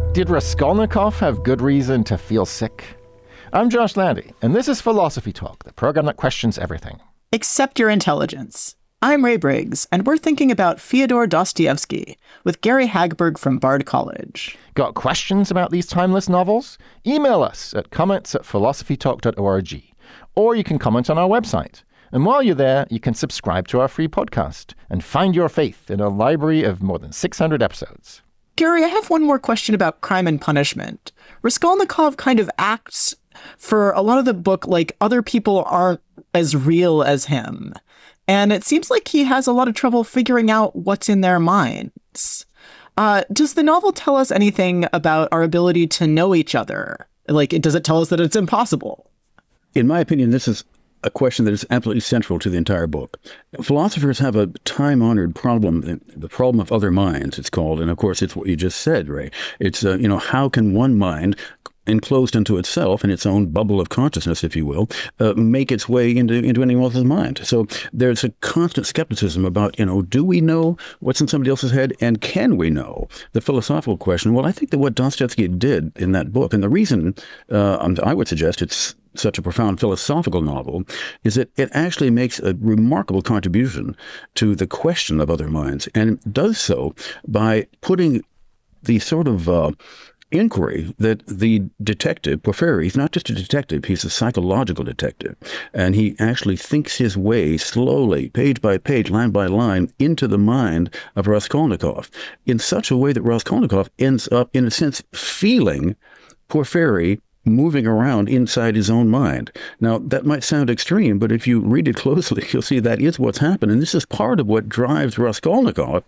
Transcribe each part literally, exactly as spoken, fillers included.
Did Raskolnikov have good reason to feel sick? I'm Josh Landy, and this is Philosophy Talk, the program that questions everything. Except your intelligence. I'm Ray Briggs, and we're thinking about Fyodor Dostoevsky with Gary Hagberg from Bard College. Got questions about these timeless novels? Email us at comments at philosophy talk dot org, or you can comment on our website. And while you're there, you can subscribe to our free podcast and find your faith in a library of more than six hundred episodes. Gary, I have one more question about Crime and Punishment. Raskolnikov kind of acts for a lot of the book like other people aren't as real as him. And it seems like he has a lot of trouble figuring out what's in their minds. Uh, does the novel tell us anything about our ability to know each other? Like, does it tell us that it's impossible? In my opinion, this is a question that is absolutely central to the entire book. Philosophers have a time-honored problem, the problem of other minds, it's called. And of course, it's what you just said, Ray. It's, uh, you know, how can one mind, enclosed into itself in its own bubble of consciousness, if you will, uh, make its way into, into anyone else's mind. So there's a constant skepticism about, you know, do we know what's in somebody else's head, and can we know? The philosophical question. Well, I think that what Dostoevsky did in that book, and the reason uh, I would suggest it's such a profound philosophical novel, is that it actually makes a remarkable contribution to the question of other minds, and does so by putting the sort of uh, inquiry that the detective, Porphyry, he's not just a detective, he's a psychological detective. And he actually thinks his way slowly, page by page, line by line, into the mind of Raskolnikov in such a way that Raskolnikov ends up, in a sense, feeling Porphyry moving around inside his own mind. Now, that might sound extreme, but if you read it closely, you'll see that is what's happened. And this is part of what drives Raskolnikov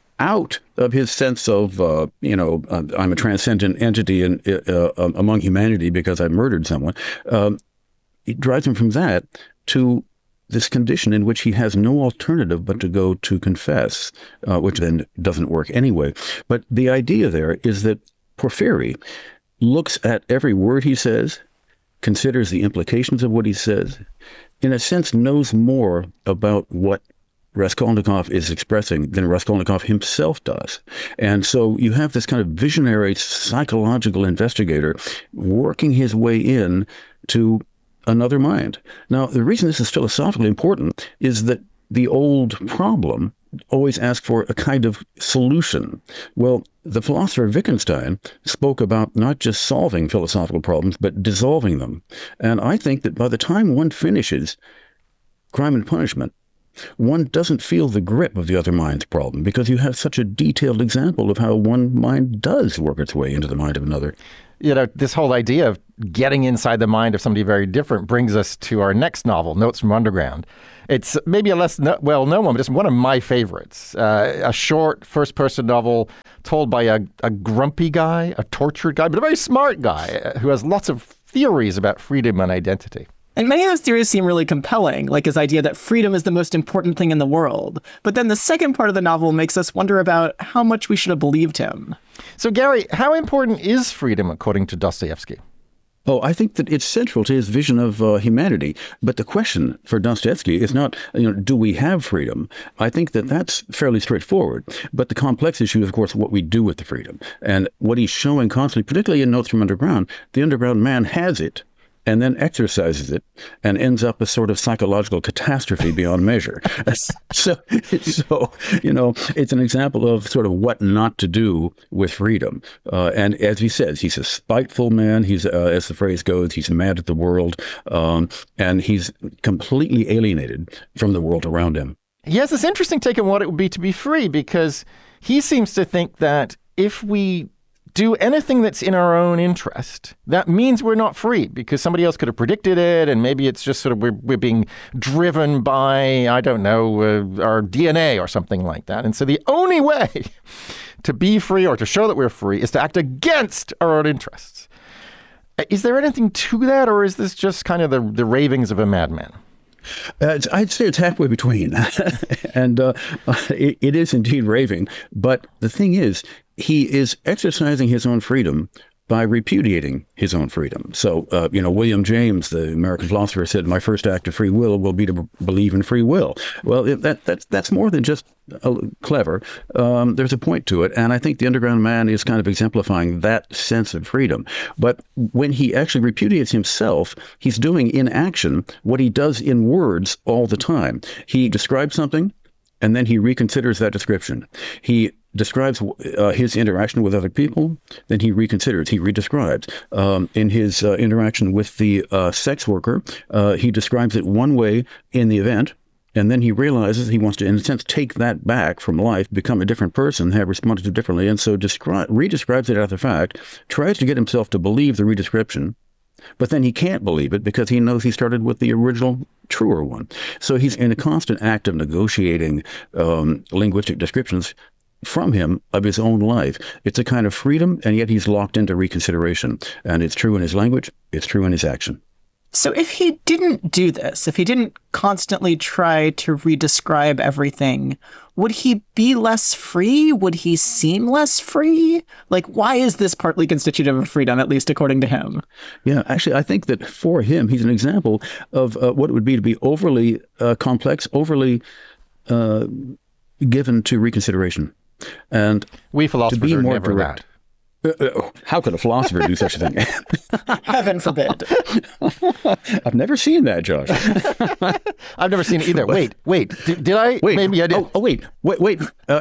out of his sense of, uh, you know, uh, I'm a transcendent entity in, uh, uh, among humanity because I murdered someone. Um, it drives him from that to this condition in which he has no alternative but to go to confess, uh, which then doesn't work anyway. But the idea there is that Porphyry looks at every word he says, considers the implications of what he says, in a sense knows more about what Raskolnikov is expressing than Raskolnikov himself does. And so you have this kind of visionary psychological investigator working his way in to another mind. Now, the reason this is philosophically important is that the old problem always asked for a kind of solution. Well, the philosopher Wittgenstein spoke about not just solving philosophical problems, but dissolving them. And I think that by the time one finishes Crime and Punishment, one doesn't feel the grip of the other mind's problem because you have such a detailed example of how one mind does work its way into the mind of another. You know, this whole idea of getting inside the mind of somebody very different brings us to our next novel, Notes from Underground. It's maybe a less no- well-known one, but it's one of my favorites. Uh, a short first-person novel told by a, a grumpy guy, a tortured guy, but a very smart guy uh, who has lots of theories about freedom and identity. And many of those theories seem really compelling, like his idea that freedom is the most important thing in the world. But then the second part of the novel makes us wonder about how much we should have believed him. So, Gary, how important is freedom according to Dostoevsky? Oh, I think that it's central to his vision of uh, humanity. But the question for Dostoevsky is not, you know, do we have freedom? I think that that's fairly straightforward. But the complex issue is, of course, what we do with the freedom. And what he's showing constantly, particularly in Notes from Underground, the underground man has it and then exercises it and ends up a sort of psychological catastrophe beyond measure. so, so, you know, it's an example of sort of what not to do with freedom. Uh, and as he says, he's a spiteful man. He's, uh, as the phrase goes, he's mad at the world. Um, and he's completely alienated from the world around him. He has this interesting take on what it would be to be free, because he seems to think that if we do anything that's in our own interest, that means we're not free because somebody else could have predicted it, and maybe it's just sort of we're, we're being driven by, I don't know, uh, our D N A or something like that. And so the only way to be free or to show that we're free is to act against our own interests. Is there anything to that, or is this just kind of the, the ravings of a madman? Uh, I'd say it's halfway between. and uh, it, it is indeed raving. But the thing is, he is exercising his own freedom by repudiating his own freedom. So, uh, you know, William James, the American philosopher, said, "My first act of free will will be to b- believe in free will." Well, it, that that's that's more than just uh, clever. Um, there's a point to it, and I think The Underground Man is kind of exemplifying that sense of freedom. But when he actually repudiates himself, he's doing in action what he does in words all the time. He describes something, and then he reconsiders that description. He describes uh, his interaction with other people, then he reconsiders, he redescribes. Um, in his uh, interaction with the uh, sex worker, uh, he describes it one way in the event, and then he realizes he wants to, in a sense, take that back from life, become a different person, have responded to differently, and so descri- redescribes it after the fact, tries to get himself to believe the redescription, but then he can't believe it because he knows he started with the original, truer one. So he's in a constant act of negotiating um, linguistic descriptions from him of his own life. It's a kind of freedom, and yet he's locked into reconsideration. And it's true in his language, it's true in his action. So if he didn't do this, if he didn't constantly try to redescribe everything, would he be less free? Would he seem less free? Like, why is this partly constitutive of freedom, at least according to him? Yeah, actually, I think that for him, he's an example of uh, what it would be to be overly uh, complex, overly uh, given to reconsideration. And we philosophers to be are more never direct. that. Uh, uh, how could a philosopher do such a thing? Heaven forbid. I've never seen that, Josh. I've never seen it either. Wait, wait. Did, did I? Wait. Maybe I did. Oh, oh wait. Wait, wait. Uh,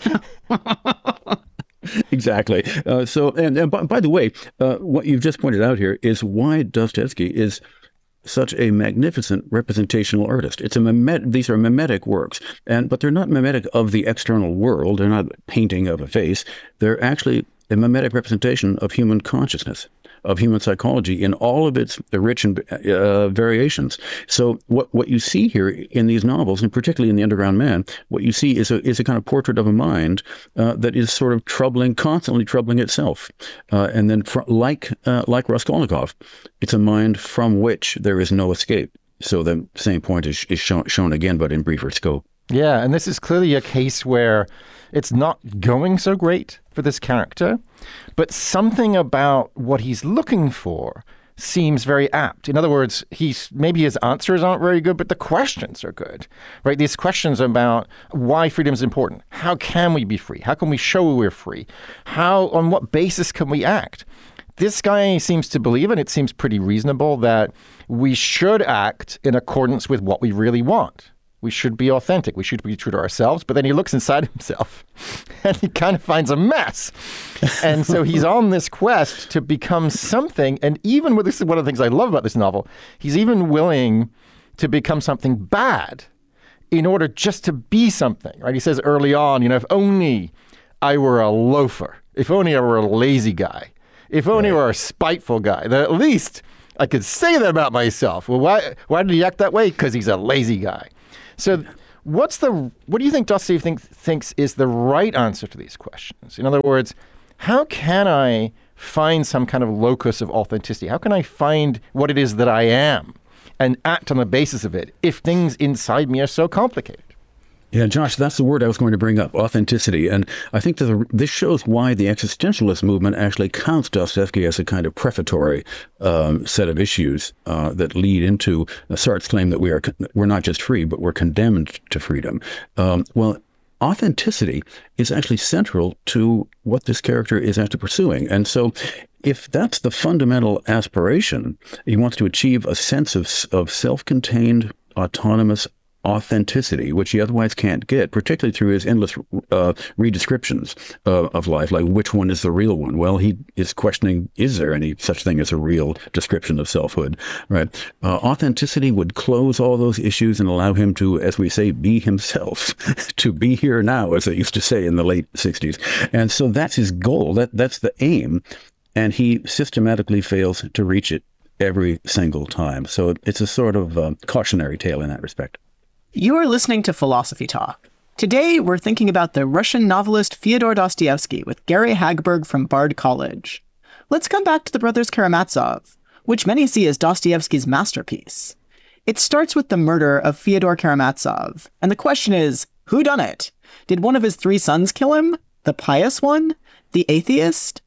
exactly. Uh, so, and, and by, by the way, uh, what you've just pointed out here is why Dostoevsky is such a magnificent representational artist. It's a mimet- these are mimetic works, and but they're not mimetic of the external world. They're not painting of a face. They're actually a mimetic representation of human consciousness, of human psychology in all of its rich and uh, variations. So what what you see here in these novels, and particularly in The Underground Man, what you see is a is a kind of portrait of a mind uh, that is sort of troubling, constantly troubling itself. Uh, and then fr- like uh, like Raskolnikov, it's a mind from which there is no escape. So the same point is, is shown, shown again, but in briefer scope. Yeah, and this is clearly a case where it's not going so great for this character, but something about what he's looking for seems very apt. In other words, he's maybe his answers aren't very good, but the questions are good, right? These questions about why freedom is important. How can we be free? How can we show we're free? How, on what basis can we act? This guy seems to believe, and it seems pretty reasonable, that we should act in accordance with what we really want. We should be authentic. We should be true to ourselves. But then he looks inside himself and he kind of finds a mess. And so he's on this quest to become something. And even with this is one of the things I love about this novel, he's even willing to become something bad in order just to be something, right? He says early on, you know, if only I were a loafer, if only I were a lazy guy, if only I were a spiteful guy, then at least I could say that about myself. Well, why, why did he act that way? Because he's a lazy guy. So what's the, what do you think Dostoevsky think, thinks is the right answer to these questions? In other words, how can I find some kind of locus of authenticity? How can I find what it is that I am and act on the basis of it if things inside me are so complicated? Yeah, Josh, that's the word I was going to bring up, authenticity. And I think that the, this shows why the existentialist movement actually counts Dostoevsky as a kind of prefatory um, set of issues uh, that lead into Sartre's claim that we are we're not just free, but we're condemned to freedom. Um, well, authenticity is actually central to what this character is actually pursuing. And so if that's the fundamental aspiration, he wants to achieve a sense of, of self-contained, autonomous authenticity, which he otherwise can't get, particularly through his endless uh, redescriptions uh, of life, like which one is the real one? Well, he is questioning, is there any such thing as a real description of selfhood, right? Uh, authenticity would close all those issues and allow him to, as we say, be himself, to be here now, as they used to say in the late sixties. And so that's his goal. That That's the aim. And he systematically fails to reach it every single time. So it's a sort of uh, cautionary tale in that respect. You are listening to Philosophy Talk. Today, we're thinking about the Russian novelist Fyodor Dostoevsky with Gary Hagberg from Bard College. Let's come back to the Brothers Karamazov, which many see as Dostoevsky's masterpiece. It starts with the murder of Fyodor Karamazov, and the question is, who done it? Did one of his three sons kill him? The pious one? The atheist?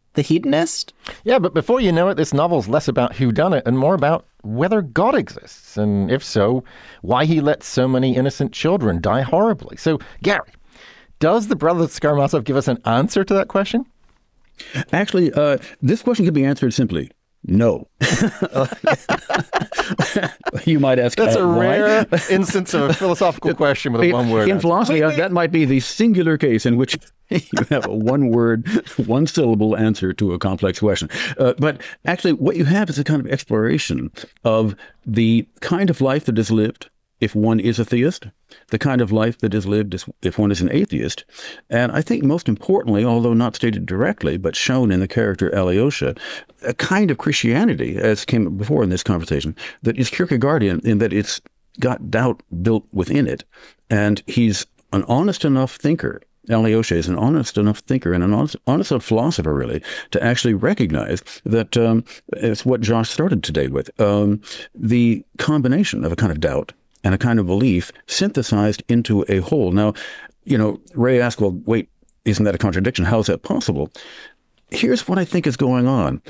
The hedonist? Yeah, but before you know it, this novel's less about whodunit and more about whether God exists, and if so, why he lets so many innocent children die horribly. So, Gary, does the Brothers Karamazov give us an answer to that question? Actually, uh, this question can be answered simply. No. You might ask. That's uh, a why? rare instance of a philosophical question with a one word. In answer. philosophy, uh, that might be the singular case in which you have a one word, one syllable answer to a complex question. Uh, but actually, what you have is a kind of exploration of the kind of life that is lived if one is a theist, the kind of life that is lived if one is an atheist. And I think most importantly, although not stated directly, but shown in the character Alyosha, a kind of Christianity, as came before in this conversation, that is Kierkegaardian in that it's got doubt built within it. And he's an honest enough thinker. Alyosha is an honest enough thinker and an honest, honest enough philosopher, really, to actually recognize that um, it's what Josh started today with, um, the combination of a kind of doubt and a kind of belief synthesized into a whole. Now, you know, Ray asked, well, wait, isn't that a contradiction? How is that possible? Here's what I think is going on.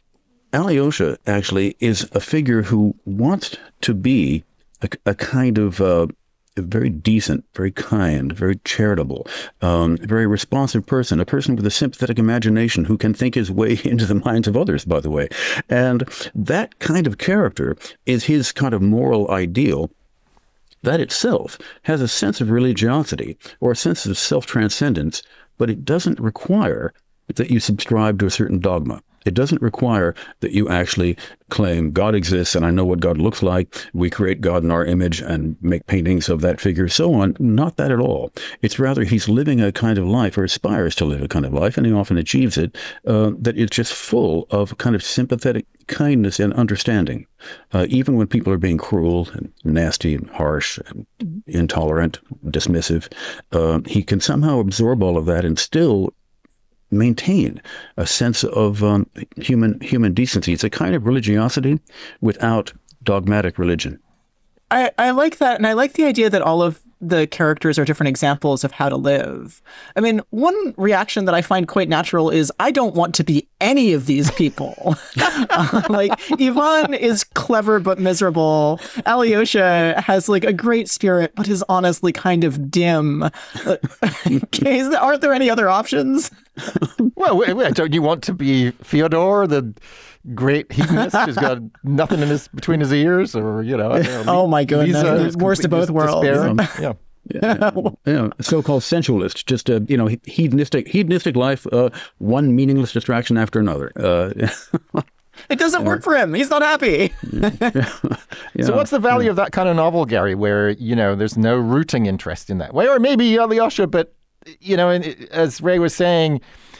Alyosha actually is a figure who wants to be a, a kind of uh, a very decent, very kind, very charitable, um, very responsive person, a person with a sympathetic imagination who can think his way into the minds of others, by the way. And that kind of character is his kind of moral ideal. That itself has a sense of religiosity or a sense of self-transcendence, but it doesn't require that you subscribe to a certain dogma. It doesn't require that you actually claim God exists and I know what God looks like. We create God in our image and make paintings of that figure, so on. Not that at all. It's rather he's living a kind of life or aspires to live a kind of life, and he often achieves it, uh, that is just full of kind of sympathetic kindness and understanding. Uh, even when people are being cruel and nasty and harsh and intolerant, dismissive, uh, he can somehow absorb all of that and still maintain a sense of um, human human decency. It's a kind of religiosity without dogmatic religion. I, I like that, and I like the idea that all of the characters are different examples of how to live. I mean, one reaction that I find quite natural is I don't want to be any of these people. uh, like, Ivan is clever but miserable. Alyosha has, like, a great spirit but is honestly kind of dim. Uh, is, aren't there any other options? Well, wait, wait, don't you want to be Fyodor, the great hedonist who's got nothing in his between his ears, or you know? I don't know Oh my goodness, Lisa, who's worst of both completely worlds. despairing. Yeah. Yeah, yeah, so-called sensualist, just a you know hedonistic hedonistic life, uh, one meaningless distraction after another. Uh, It doesn't work for him. He's not happy. yeah. So what's the value of that kind of novel, Gary, where you know there's no rooting interest in that way, or maybe Alyosha, but you know, and as Ray was saying,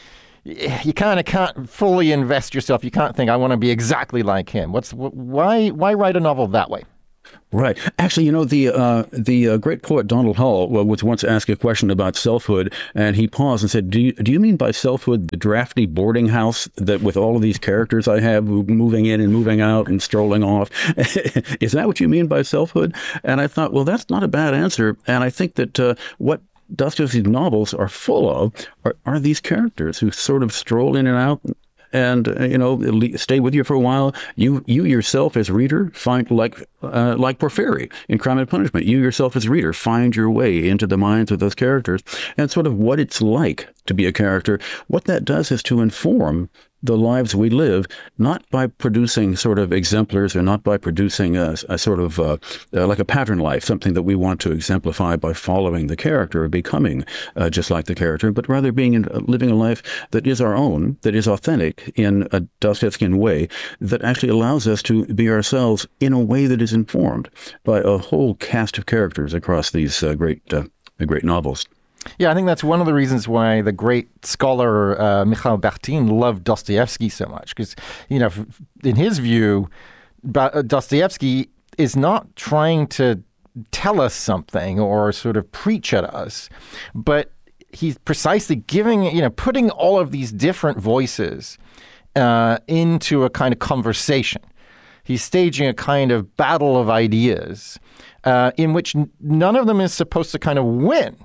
you kind of can't fully invest yourself. You can't think, I want to be exactly like him. What's why why write a novel that way? Right. Actually, you know, the uh, the uh, great poet Donald Hull was once asked a question about selfhood, and he paused and said, do you, do you mean by selfhood the drafty boarding house that with all of these characters I have moving in and moving out and strolling off? Is that what you mean by selfhood? And I thought, well, that's not a bad answer. And I think that uh, what Dostoevsky's novels are full of are, are these characters who sort of stroll in and out and, uh, you know, stay with you for a while. You you yourself as reader find, like uh, like Porphyry in Crime and Punishment, you yourself as reader find your way into the minds of those characters and sort of what it's like to be a character. What that does is to inform the lives we live, not by producing sort of exemplars or not by producing a, a sort of uh, uh, like a pattern life, something that we want to exemplify by following the character or becoming uh, just like the character, but rather being in, uh, living a life that is our own, that is authentic in a Dostoevskian way, that actually allows us to be ourselves in a way that is informed by a whole cast of characters across these uh, great, uh, great novels. Yeah, I think that's one of the reasons why the great scholar uh, Mikhail Bakhtin loved Dostoevsky so much. Because, you know, in his view, Dostoevsky is not trying to tell us something or sort of preach at us, but he's precisely giving, you know, putting all of these different voices uh, into a kind of conversation. He's staging a kind of battle of ideas uh, in which n- none of them is supposed to kind of win.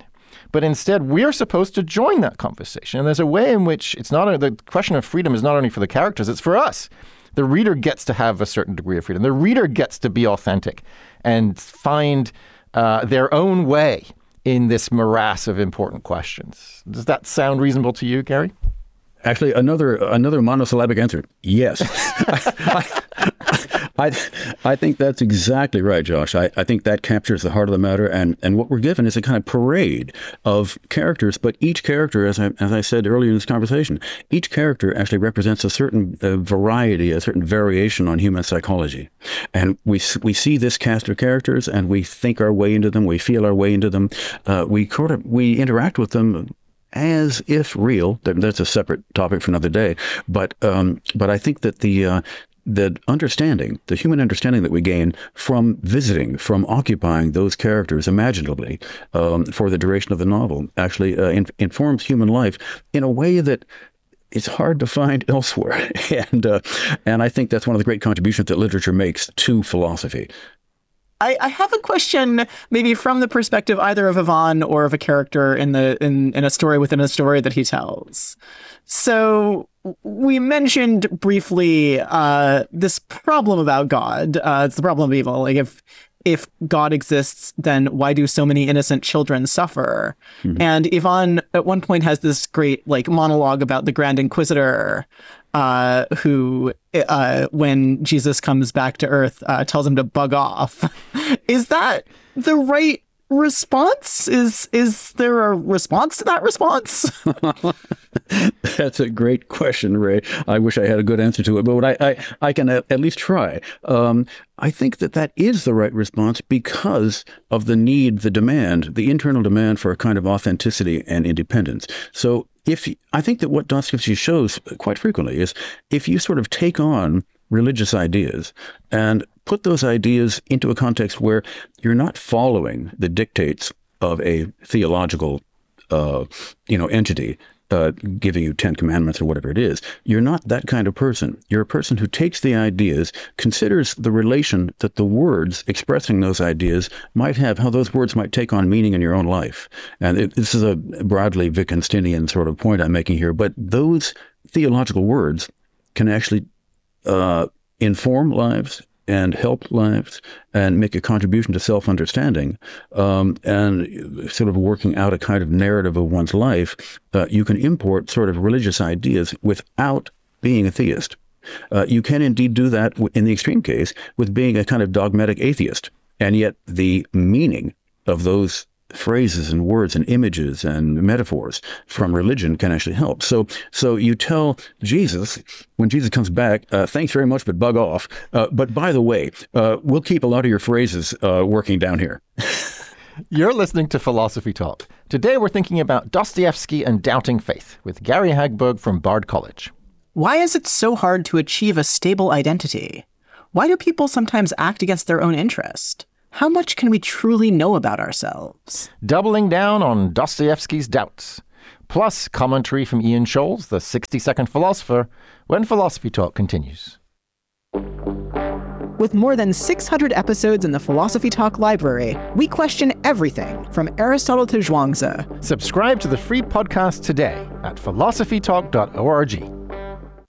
but instead we're supposed to join that conversation. And there's a way in which it's not, the question of freedom is not only for the characters, it's for us. The reader gets to have a certain degree of freedom. The reader gets to be authentic and find uh, their own way in this morass of important questions. Does that sound reasonable to you, Gary? Actually, another another monosyllabic answer. Yes. I, I, I think that's exactly right, Josh. I, I think that captures the heart of the matter. And, and what we're given is a kind of parade of characters. But each character, as I, as I said earlier in this conversation, each character actually represents a certain uh, variety, a certain variation on human psychology. And we we see this cast of characters and we think our way into them. We feel our way into them. Uh, we, sort of, we interact with them as if real. That's a separate topic for another day. But um, but I think that the uh, the understanding, the human understanding that we gain from visiting, from occupying those characters imaginatively um, for the duration of the novel, actually uh, in, informs human life in a way that it's hard to find elsewhere. and uh, and I think that's one of the great contributions that literature makes to philosophy. I, I have a question, maybe from the perspective either of Ivan or of a character in the in, in a story within a story that he tells. So we mentioned briefly uh, this problem about God. Uh, it's the problem of evil. Like if if God exists, then why do so many innocent children suffer? Mm-hmm. And Ivan at one point has this great like monologue about the Grand Inquisitor, uh, who, uh, when Jesus comes back to Earth, uh, tells him to bug off. Is that the right response? Is is there a response to that response? That's a great question, Ray. I wish I had a good answer to it, but I I, I can at, at least try. Um, I think that that is the right response because of the need, the demand, the internal demand for a kind of authenticity and independence. So if I think that what Dostoevsky shows quite frequently is if you sort of take on religious ideas and put those ideas into a context where you're not following the dictates of a theological, uh, you know, entity uh, giving you Ten Commandments or whatever it is. You're not that kind of person. You're a person who takes the ideas, considers the relation that the words expressing those ideas might have, how those words might take on meaning in your own life. And it, this is a broadly Wittgensteinian sort of point I'm making here, but those theological words can actually uh, inform lives and help lives and make a contribution to self-understanding um, and sort of working out a kind of narrative of one's life. Uh, you can import sort of religious ideas without being a theist. Uh, you can indeed do that in the extreme case with being a kind of dogmatic atheist. And yet the meaning of those phrases and words and images and metaphors from religion can actually help. So so you tell Jesus, when Jesus comes back, uh, thanks very much, but bug off. Uh, but by the way, uh, we'll keep a lot of your phrases uh, working down here. You're listening to Philosophy Talk. Today we're thinking about Dostoevsky and doubting faith with Gary Hagberg from Bard College. Why is it so hard to achieve a stable identity? Why do people sometimes act against their own interest? How much can we truly know about ourselves? Doubling down on Dostoevsky's doubts. Plus commentary from Ian Scholes, the sixty-second philosopher, when Philosophy Talk continues. With more than six hundred episodes in the Philosophy Talk library, we question everything from Aristotle to Zhuangzi. Subscribe to the free podcast today at philosophy talk dot org.